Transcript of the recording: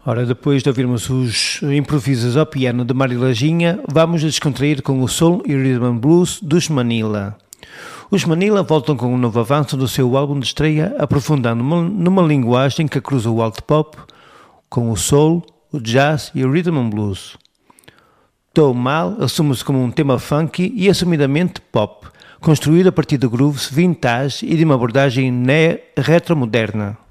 Ora, depois de ouvirmos os improvisos ao piano de Mário Lajinha, vamos descontrair com o Soul e Rhythm and Blues dos Manila. Os Manila voltam com um novo avanço do seu álbum de estreia, aprofundando numa linguagem que cruza o alt pop com o soul, o jazz e o rhythm and blues. Tô Mal assume-se como um tema funky e assumidamente pop, construído a partir de grooves vintage e de uma abordagem retromoderna.